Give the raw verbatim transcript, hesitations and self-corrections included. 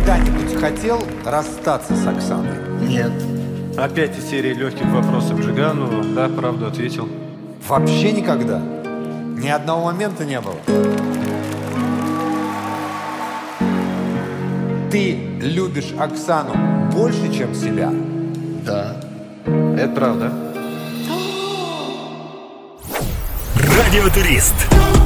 когда-нибудь хотел расстаться с Оксаной? Нет. Опять из серии легких вопросов Джигану. Да, правду ответил. Вообще никогда? Ни одного момента не было? Ты любишь Оксану больше, чем себя? Да. Это правда. Радиотурист.